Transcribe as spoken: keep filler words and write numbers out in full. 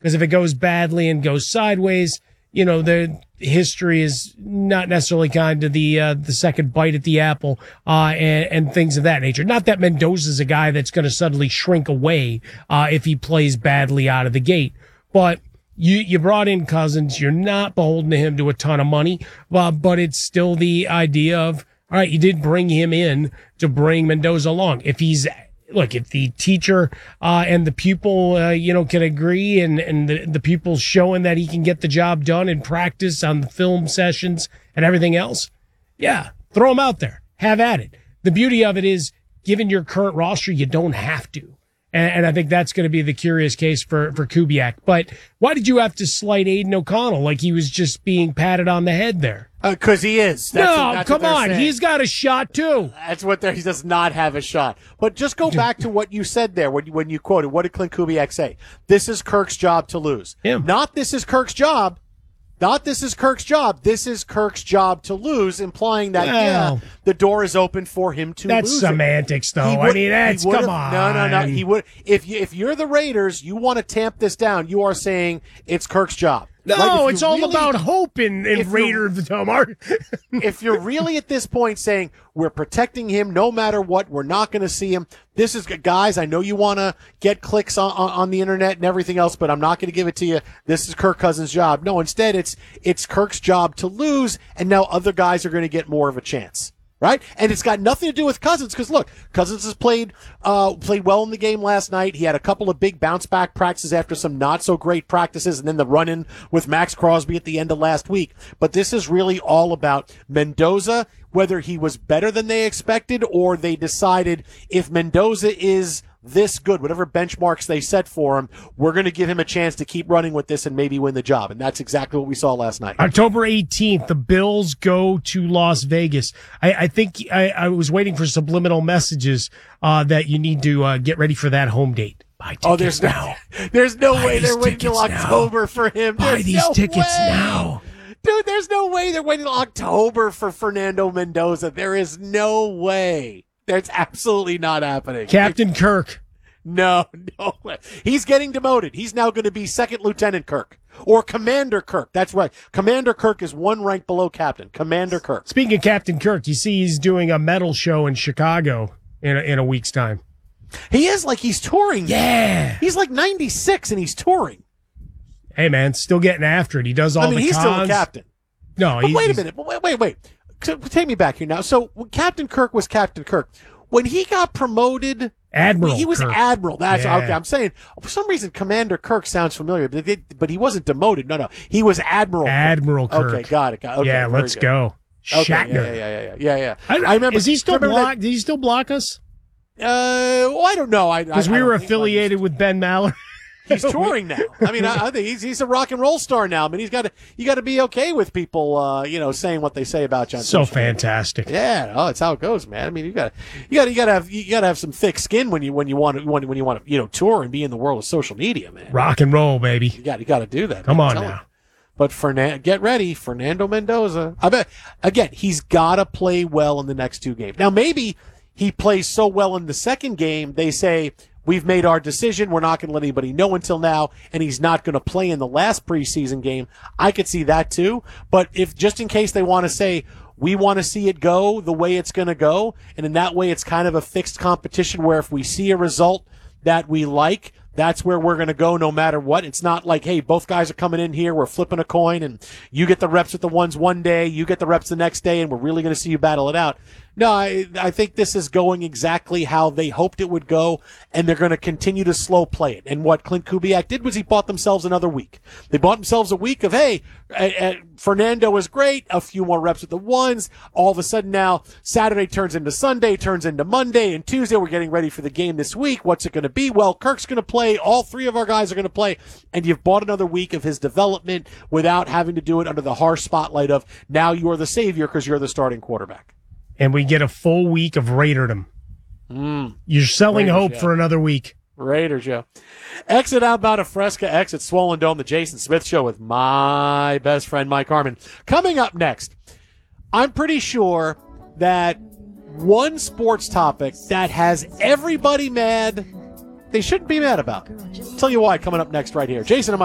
Because if it goes badly and goes sideways, you know, the history is not necessarily kind to the uh, the second bite at the apple uh, and, and things of that nature. Not that Mendoza's a guy that's going to suddenly shrink away uh, if he plays badly out of the gate. But you, you brought in Cousins. You're not beholden to him to a ton of money, uh, but it's still the idea of, all right, you did bring him in to bring Mendoza along. If he's Look, if the teacher uh, and the pupil, uh, you know, can agree, and, and the, the pupil's showing that he can get the job done in practice on the film sessions and everything else, yeah, throw him out there. Have at it. The beauty of it is, given your current roster, you don't have to. And, and I think that's going to be the curious case for, for Kubiak. But why did you have to slight Aiden O'Connell like he was just being patted on the head there? Because uh, he is. That's no, what, that's come what on. saying. He's got a shot, too. That's what they're, he does not have a shot. But just go back to what you said there when you, when you quoted. What did Clint Kubiak say? This is Kirk's job to lose. Him. Not this is Kirk's job. Not this is Kirk's job. This is Kirk's job to lose, implying that, well, yeah, the door is open for him to that's lose. That's semantics, though. Would, I mean, that's, come on. No, no, no. He would, if, you, if you're the Raiders, you want to tamp this down, you are saying it's Kirk's job. No, like it's all really, about hope in, in Raider of the Tomar. If you're really at this point saying we're protecting him no matter what, we're not going to see him. This is, guys, I know you want to get clicks on, on, on the internet and everything else, but I'm not going to give it to you. This is Kirk Cousins' job. No, instead it's it's Kirk's job to lose, and now other guys are going to get more of a chance. Right? And it's got nothing to do with Cousins, because look, Cousins has played uh played well in the game last night. He had a couple of big bounce back practices after some not so great practices, and then the run in with Max Crosby at the end of last week. But this is really all about Mendoza, whether he was better than they expected, or they decided if Mendoza is this good, whatever benchmarks they set for him, we're going to give him a chance to keep running with this and maybe win the job. And that's exactly what we saw last night. October eighteenth, the Bills go to Las Vegas. I, I think I, I was waiting for subliminal messages uh, that you need to uh, get ready for that home date. Buy tickets oh, there's now. No, there's no Buy way they're waiting till October now. for him. Buy There's these no tickets way. now. Dude, there's no way they're waiting till October for Fernando Mendoza. There is no way. That's absolutely not happening. Captain like, Kirk. No, no way. He's getting demoted. He's now going to be Second Lieutenant Kirk or Commander Kirk. That's right. Commander Kirk is one rank below Captain. Commander Kirk. Speaking of Captain Kirk, you see he's doing a metal show in Chicago in a, in a week's time. He is like he's touring. Yeah. He's like ninety-six and he's touring. Hey, man, still getting after it. He does all I mean, the he's cons. still a captain. No, but he, wait a minute. Wait, wait, wait. Take me back here now. So when Captain Kirk was Captain Kirk, when he got promoted, Admiral he was Kirk. Admiral. That's yeah. okay. I'm saying for some reason Commander Kirk sounds familiar, but, it, but he wasn't demoted. No, no, he was Admiral. Admiral Kirk. Kirk. Okay, got it. Got, okay, yeah, let's good. go. Okay, Shatner. yeah, yeah, yeah, yeah, yeah. yeah. I, I remember. Is he still remember block? that- Did he still block us? Uh, well, I don't know. Because we I were don't think affiliated with Ben Maller. He's touring now. I mean, I, I think he's he's a rock and roll star now. I mean, he's got to you got to be okay with people, uh, you know, saying what they say about you. On So social media. fantastic. Yeah, oh, it's how it goes, man. I mean, you got you got you got to have you got to have some thick skin when you when you want to when, when you want to you know tour and be in the world of social media, man. Rock and roll, baby. You got you got to do that. Come man. on Tell now. him. But Fernan- get ready, Fernando Mendoza. I bet again he's got to play well in the next two games. Now maybe he plays so well in the second game, they say, we've made our decision. We're not going to let anybody know until now, and he's not going to play in the last preseason game. I could see that too. But if just in case they want to say, we want to see it go the way it's going to go, and in that way it's kind of a fixed competition where if we see a result that we like, that's where we're going to go no matter what. It's not like, hey, both guys are coming in here, we're flipping a coin, and you get the reps with the ones one day, you get the reps the next day, and we're really going to see you battle it out. No, I, I think this is going exactly how they hoped it would go, and they're going to continue to slow play it. And what Clint Kubiak did was he bought themselves another week. They bought themselves a week of, hey, uh, uh, Fernando is great, a few more reps with the ones. All of a sudden now, Saturday turns into Sunday, turns into Monday, and Tuesday we're getting ready for the game this week. What's it going to be? Well, Kirk's going to play. All three of our guys are going to play, and you've bought another week of his development without having to do it under the harsh spotlight of now you are the savior because you're the starting quarterback. And we get a full week of Raiderdom. Mm. You're selling Raiders, hope yeah. for another week. Raiders, yeah. Exit Outbound of Fresca, exit Swollen Dome, the Jason Smith Show with my best friend Mike Harmon. Coming up next, I'm pretty sure that one sports topic that has everybody mad, they shouldn't be mad about. I'll tell you why coming up next right here. Jason and Mike.